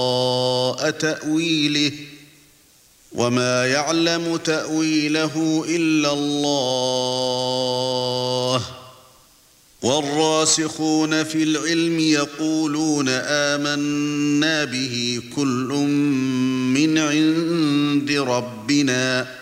تأويله وما يعلم تأويله إلا الله والراسخون في العلم يقولون آمنا به كل من عند ربنا